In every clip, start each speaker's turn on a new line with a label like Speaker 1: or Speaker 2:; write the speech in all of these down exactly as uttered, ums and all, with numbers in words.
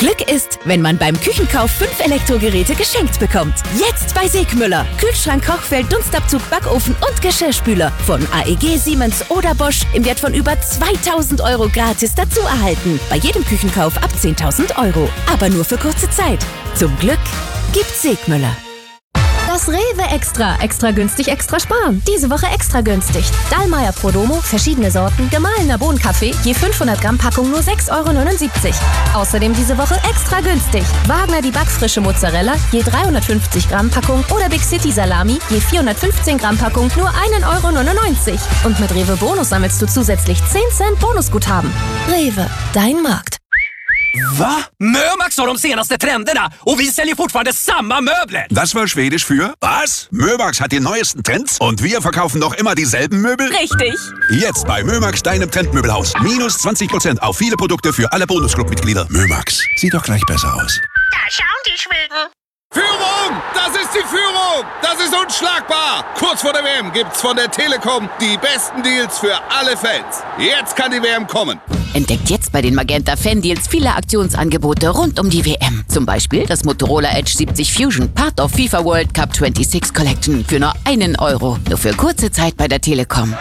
Speaker 1: Glück ist, wenn man beim Küchenkauf fünf Elektrogeräte geschenkt bekommt. Jetzt bei Segmüller. Kühlschrank, Kochfeld, Dunstabzug, Backofen und Geschirrspüler von A E G, Siemens oder Bosch im Wert von über zweitausend Euro gratis dazu erhalten. Bei jedem Küchenkauf ab zehntausend Euro. Aber nur für kurze Zeit. Zum Glück gibt's Segmüller.
Speaker 2: Das Rewe Extra. Extra günstig, extra sparen. Diese Woche extra günstig. Dallmayr Prodomo, verschiedene Sorten, gemahlener Bohnenkaffee, je fünfhundert Gramm Packung nur sechs Euro neunundsiebzig. Außerdem diese Woche extra günstig. Wagner die backfrische Mozzarella, je dreihundertfünfzig Gramm Packung oder Big City Salami, je vierhundertfünfzehn Gramm Packung nur ein Euro neunundneunzig. Und mit Rewe Bonus sammelst du zusätzlich zehn Cent Bonusguthaben. Rewe, dein Markt.
Speaker 3: Va? Mömax har de senaste trenderna och vi säljer fortfarande samma möbler.
Speaker 4: Das war Schwedisch für was? Mömax hat die neuesten Trends und wir verkaufen noch immer dieselben Möbel?
Speaker 1: Richtig.
Speaker 4: Jetzt bei Mömax, deinem Trendmöbelhaus. Minus zwanzig Prozent auf viele Produkte für alle Bonusclub-Mitglieder. Mömax, sieht doch gleich besser aus.
Speaker 5: Da schauen die Schweden.
Speaker 6: Führung! Das ist die Führung! Das ist unschlagbar! Kurz vor der W M gibt's von der Telekom die besten Deals für alle Fans. Jetzt kann die W M kommen.
Speaker 1: Entdeckt jetzt bei den Magenta Fan-Deals viele Aktionsangebote rund um die W M. Zum Beispiel das Motorola Edge siebzig Fusion, Part of FIFA World Cup sechsundzwanzig Collection für nur einen Euro. Nur für kurze Zeit bei der Telekom.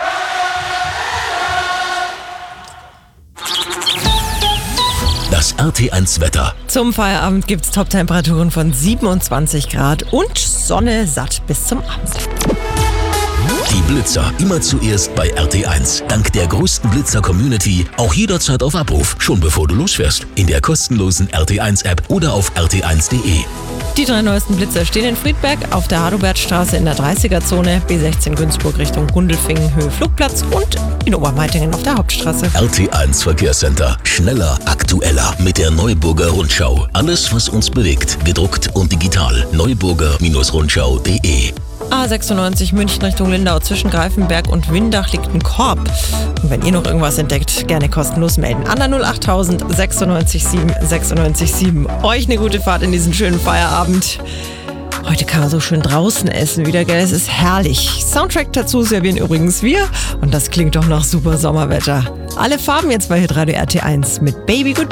Speaker 7: Das R T eins Wetter.
Speaker 8: Zum Feierabend gibt es Top-Temperaturen von siebenundzwanzig Grad und Sonne satt bis zum Abend.
Speaker 7: Die Blitzer immer zuerst bei R T eins. Dank der größten Blitzer-Community auch jederzeit auf Abruf, schon bevor du losfährst. In der kostenlosen R T eins App oder auf r t eins punkt de.
Speaker 8: Die drei neuesten Blitzer stehen in Friedberg, auf der Hadobertstraße in der dreißiger-Zone, B sechzehn Günzburg Richtung Gundelfingen, Höhe Flugplatz und in Obermeitingen auf der Hauptstraße.
Speaker 7: R T eins Verkehrscenter. Schneller, aktueller mit der Neuburger Rundschau. Alles, was uns bewegt, gedruckt und digital. neuburger Rundschau punkt de.
Speaker 8: A sechsundneunzig München Richtung Lindau. Zwischen Greifenberg und Windach liegt ein Korb. Und wenn ihr noch irgendwas entdeckt, gerne kostenlos melden. An der null acht null null sechsundneunzig sieben sechsundneunzig sieben. Euch eine gute Fahrt in diesen schönen Feierabend. Heute kann man so schön draußen essen wieder, gell? Es ist herrlich. Soundtrack dazu servieren übrigens wir. Und das klingt doch nach super Sommerwetter. Alle Farben jetzt bei Hitradio R T eins mit Baby Good.